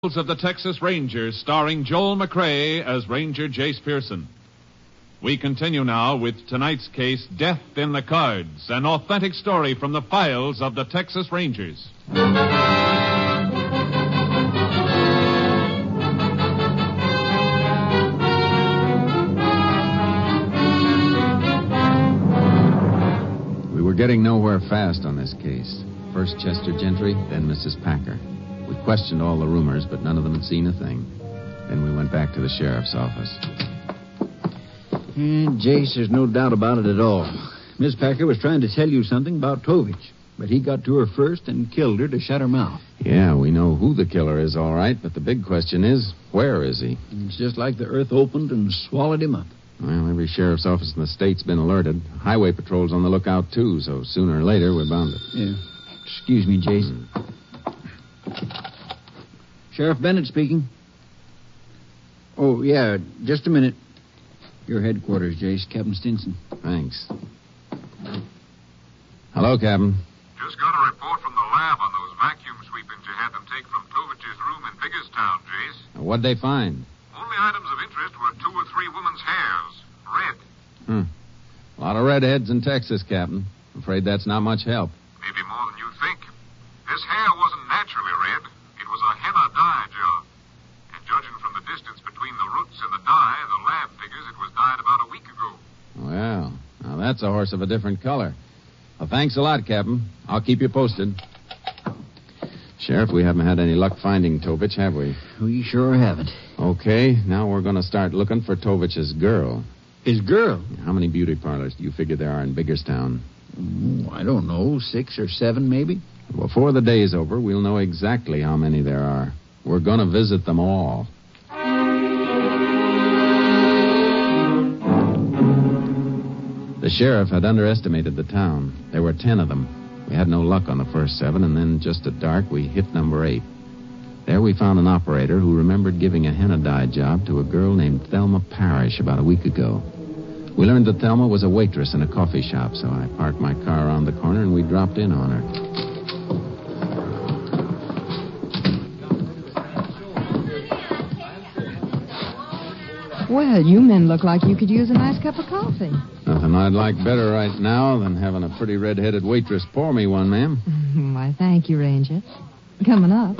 of the Texas Rangers, starring Joel McCrea as Ranger Jace Pearson. We continue now with tonight's case, Death in the Cards, an authentic story from the files of the Texas Rangers. We were getting nowhere fast on this case. First Chester Gentry, then Mrs. Packer. We questioned all the roomers, but none of them had seen a thing. Then we went back to the sheriff's office. Jace, there's no doubt about it at all. Miss Packer was trying to tell you something about Tovich, but he got to her first and killed her to shut her mouth. Yeah, we know who the killer is, all right, but the big question is, where is he? It's just like the earth opened and swallowed him up. Well, every sheriff's office in the state's been alerted. Highway patrol's on the lookout, too, so sooner or later we're bound to... Yeah. Excuse me, Jace. Sheriff Bennett speaking. Oh, yeah, just a minute. Your headquarters, Jace. Captain Stinson. Thanks. Hello, Captain. Just got a report from the lab on those vacuum sweepings you had them take from Tovich's room in Biggerstown, Jace. What'd they find? Only items of interest were 2 or 3 women's hairs. Red. A lot of redheads in Texas, Captain. I'm afraid that's not much help. Maybe more than you think. This hair wasn't naturally red. It was a henna dye job. And judging from the distance between the roots and the dye, the lab figures it was dyed about a week ago. Well, now that's a horse of a different color. Well, thanks a lot, Captain. I'll keep you posted. Sheriff, we haven't had any luck finding Tovich, have we? We sure haven't. Okay, now we're going to start looking for Tovich's girl. His girl? How many beauty parlors do you figure there are in Biggerstown? I don't know, 6 or 7 maybe. Before the day's over, we'll know exactly how many there are. We're going to visit them all. The sheriff had underestimated the town. There were 10 of them. We had no luck on the first 7, and then just at dark, we hit number 8. There we found an operator who remembered giving a henna dye job to a girl named Thelma Parrish about a week ago. We learned that Thelma was a waitress in a coffee shop, so I parked my car around the corner and we dropped in on her. Well, you men look like you could use a nice cup of coffee. Nothing I'd like better right now than having a pretty red-headed waitress pour me one, ma'am. Why, thank you, Ranger. Coming up.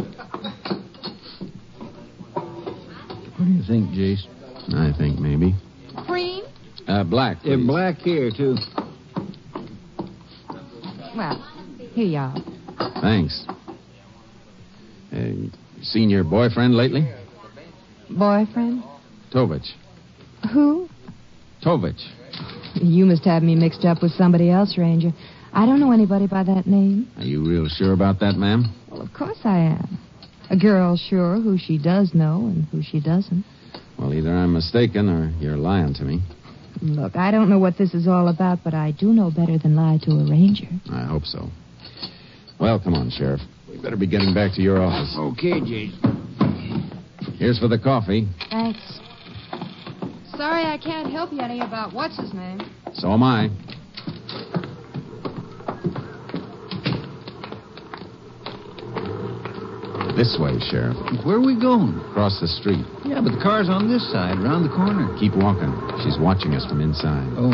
What do you think, Jace? I think maybe. Cream? Black, please. Yeah, black here, too. Well, here you are. Thanks. Seen your boyfriend lately? Boyfriend? Tovich. Who? Tovich. You must have me mixed up with somebody else, Ranger. I don't know anybody by that name. Are you real sure about that, ma'am? Well, of course I am. A girl's sure who she does know and who she doesn't. Well, either I'm mistaken or you're lying to me. Look, I don't know what this is all about, but I do know better than lie to a ranger. I hope so. Well, come on, Sheriff. We better be getting back to your office. Okay, Jace. Here's for the coffee. Thanks. Sorry I can't help you any about what's his name. So am I. This way, Sheriff. Where are we going? Across the street. Yeah, but the car's on this side, around the corner. Keep walking. She's watching us from inside. Oh.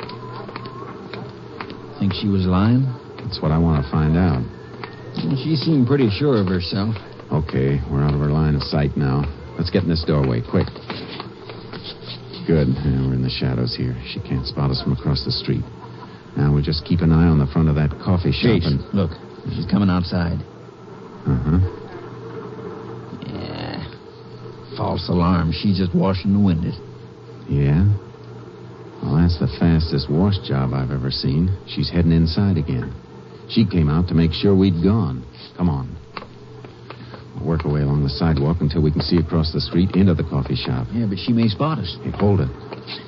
Think she was lying? That's what I want to find out. She seemed pretty sure of herself. Okay, we're out of her line of sight now. Let's get in this doorway, quick. Good. Yeah, we're in the shadows here. She can't spot us from across the street. Now we'll just keep an eye on the front of that coffee shop. Jace, look. She's coming outside. Uh-huh. Yeah. False alarm. She's just washing the windows. Yeah? Well, that's the fastest wash job I've ever seen. She's heading inside again. She came out to make sure we'd gone. Come on. We'll work our way along the sidewalk until we can see across the street into the coffee shop. Yeah, but she may spot us. Hey, hold it.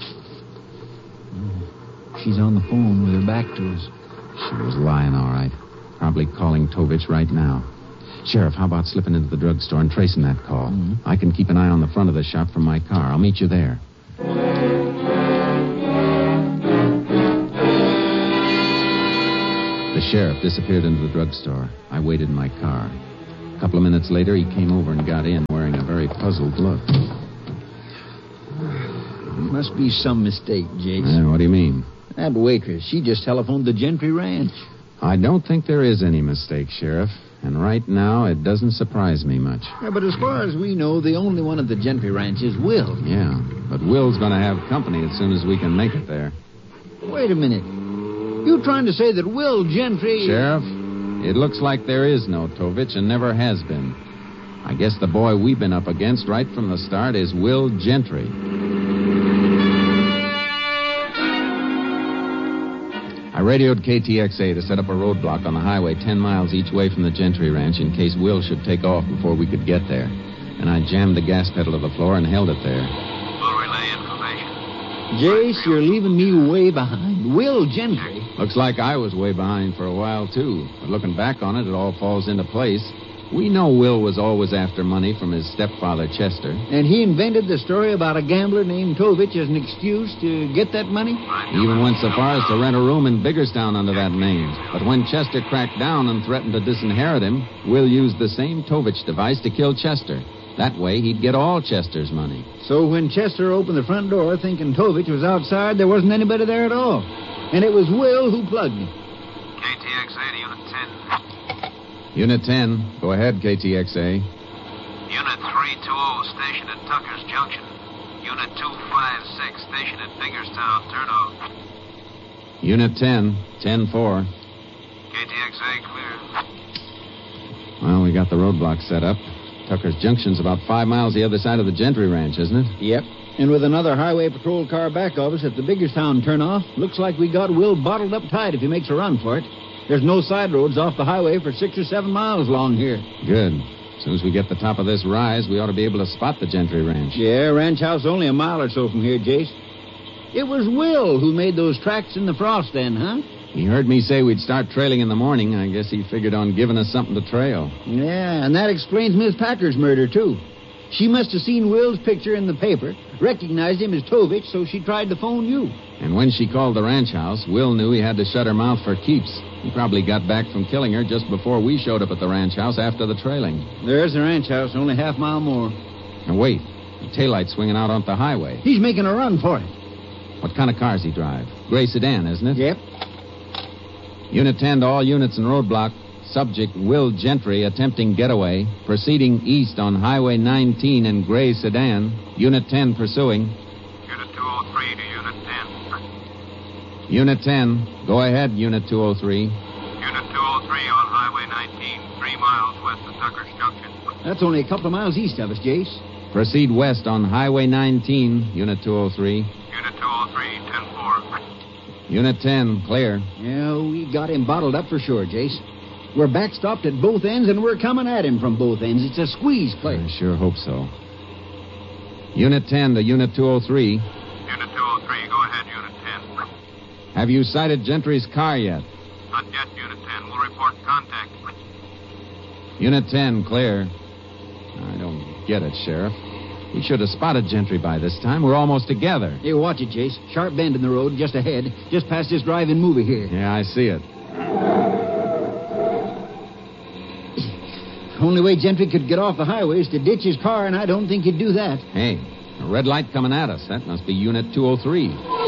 She's on the phone with her back to us. She was lying, all right. Probably calling Tovich right now. Sheriff, how about slipping into the drugstore and tracing that call? Mm-hmm. I can keep an eye on the front of the shop from my car. I'll meet you there. The sheriff disappeared into the drugstore. I waited in my car. A couple of minutes later, he came over and got in, wearing a very puzzled look. Must be some mistake, Jace. What do you mean? That waitress, she just telephoned the Gentry Ranch. I don't think there is any mistake, Sheriff. And right now, it doesn't surprise me much. Yeah, but as far as we know, the only one at the Gentry Ranch is Will. Yeah, but Will's going to have company as soon as we can make it there. Wait a minute. You trying to say that Will Gentry... Sheriff, it looks like there is no Tovich and never has been. I guess the boy we've been up against right from the start is Will Gentry. I radioed KTXA to set up a roadblock on the highway 10 miles each way from the Gentry Ranch in case Will should take off before we could get there. And I jammed the gas pedal to the floor and held it there. We'll relay information. Jace, you're leaving me way behind. Will Gentry? Looks like I was way behind for a while, too. But looking back on it, it all falls into place. We know Will was always after money from his stepfather, Chester. And he invented the story about a gambler named Tovich as an excuse to get that money? He even went so far as to rent a room in Biggerstown under that name. But when Chester cracked down and threatened to disinherit him, Will used the same Tovich device to kill Chester. That way, he'd get all Chester's money. So when Chester opened the front door thinking Tovich was outside, there wasn't anybody there at all. And it was Will who plugged him. KTXA to Unit 10. Unit 10, go ahead, KTXA. Unit 320, station at Tucker's Junction. Unit 256, station at Biggerstown, turn off. Unit 10, 10-4. KTXA clear. Well, we got the roadblock set up. Tucker's Junction's about 5 miles the other side of the Gentry Ranch, isn't it? Yep. And with another highway patrol car back of us at the Biggerstown turnoff, looks like we got Will bottled up tight if he makes a run for it. There's no side roads off the highway for 6 or 7 miles along here. Good. As soon as we get the top of this rise, we ought to be able to spot the Gentry Ranch. Yeah, ranch house only a mile or so from here, Jace. It was Will who made those tracks in the frost then, huh? He heard me say we'd start trailing in the morning. I guess he figured on giving us something to trail. Yeah, and that explains Miss Packer's murder, too. She must have seen Will's picture in the paper, recognized him as Tovich, so she tried to phone you. And when she called the ranch house, Will knew he had to shut her mouth for keeps. He probably got back from killing her just before we showed up at the ranch house after the trailing. There's the ranch house, only half mile more. Now, wait. The taillight's swinging out onto the highway. He's making a run for it. What kind of cars he drive? Gray sedan, isn't it? Yep. Unit 10 to all units in roadblock. Subject Will Gentry attempting getaway. Proceeding east on Highway 19 in gray sedan. Unit 10 pursuing. Unit 203 to Unit 10. Unit 10. Go ahead, Unit 203. Unit 203 on Highway 19, 3 miles west of Tucker's Junction. That's only a couple of miles east of us, Jace. Proceed west on Highway 19, Unit 203. Unit 203, 10-4. Unit 10, clear. Yeah, we got him bottled up for sure, Jace. We're backstopped at both ends, and we're coming at him from both ends. It's a squeeze play. I sure hope so. Unit 10 to Unit 203. Unit 203, go ahead, Unit 10. Have you sighted Gentry's car yet? Not yet, Unit 10. We'll report contact. Unit 10, clear. I don't get it, Sheriff. We should have spotted Gentry by this time. We're almost together. Here, watch it, Jace. Sharp bend in the road just ahead, just past this drive-in movie here. Yeah, I see it. Only way Gentry could get off the highway is to ditch his car, and I don't think he'd do that. Hey, a red light coming at us. That must be Unit 203.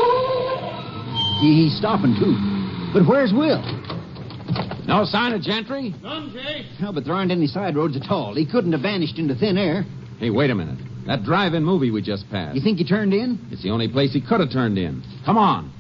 He's stopping, too. But where's Will? No sign of Gentry? None, Jay. No, but there aren't any side roads at all. He couldn't have vanished into thin air. Hey, wait a minute. That drive-in movie we just passed. You think he turned in? It's the only place he could have turned in. Come on.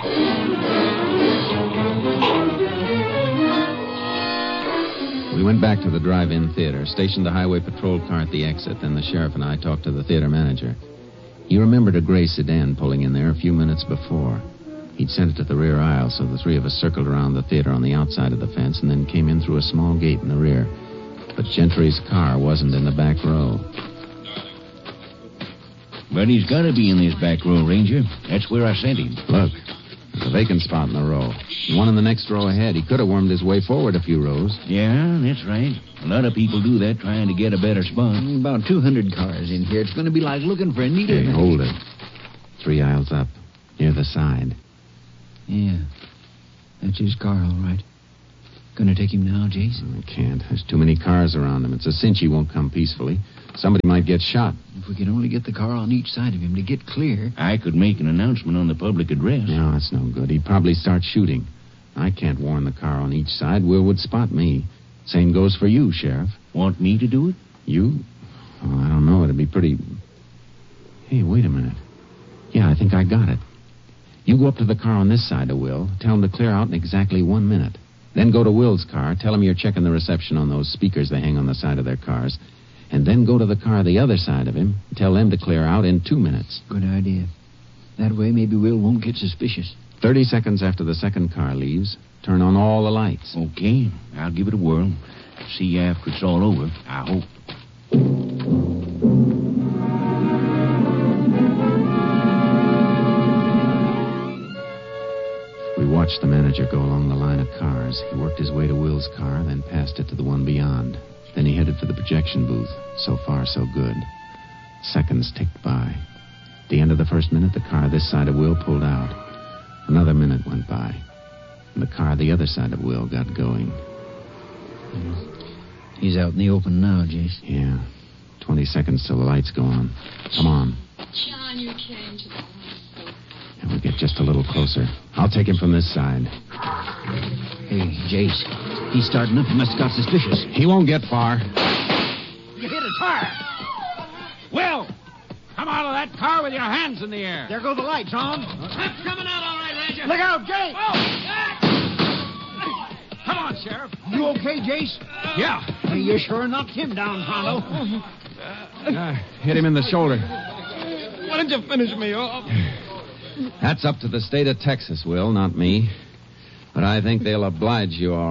We went back to the drive-in theater, stationed the highway patrol car at the exit, then the sheriff and I talked to the theater manager. He remembered a gray sedan pulling in there a few minutes before. He'd sent it to the rear aisle, so the three of us circled around the theater on the outside of the fence and then came in through a small gate in the rear. But Gentry's car wasn't in the back row. But he's got to be in this back row, Ranger. That's where I sent him. Look, there's a vacant spot in the row. The one in the next row ahead. He could have wormed his way forward a few rows. Yeah, that's right. A lot of people do that trying to get a better spot. About 200 cars in here. It's going to be like looking for a needle. Hey, hold it. 3 aisles up, near the side. Yeah, that's his car, all right. Gonna take him now, Jace? I can't. There's too many cars around him. It's a cinch he won't come peacefully. Somebody might get shot. If we could only get the car on each side of him to get clear. I could make an announcement on the public address. No, that's no good. He'd probably start shooting. I can't warn the car on each side. Will would spot me. Same goes for you, Sheriff. Want me to do it? You? Oh, I don't know. It'd be pretty... Hey, wait a minute. Yeah, I think I got it. You go up to the car on this side of Will. Tell him to clear out in exactly 1 minute. Then go to Will's car. Tell him you're checking the reception on those speakers they hang on the side of their cars. And then go to the car the other side of him. Tell them to clear out in 2 minutes. Good idea. That way, maybe Will won't get suspicious. 30 seconds after the second car leaves, turn on all the lights. Okay. I'll give it a whirl. See you after it's all over, I hope. We watched the manager go along the line of cars. He worked his way to Will's car, then passed it to the one beyond. Then he headed for the projection booth. So far, so good. Seconds ticked by. At the end of the first minute, the car this side of Will pulled out. Another minute went by. And the car the other side of Will got going. He's out in the open now, Jace. Yeah. 20 seconds till the lights go on. Come on. John, you came to the And we'll get just a little closer. I'll take him from this side. Hey, Jace. He's starting up. He must have got suspicious. He won't get far. You hit a tire. Will! Come out of that car with your hands in the air. There go the lights, Tom. That's coming out all right, Ranger. Look out, Jace. Come on, Sheriff. You okay, Jace? Yeah. Hey, you sure knocked him down, Pronto. Hit him in the shoulder. Why didn't you finish me off? That's up to the state of Texas, Will, not me. But I think they'll oblige you all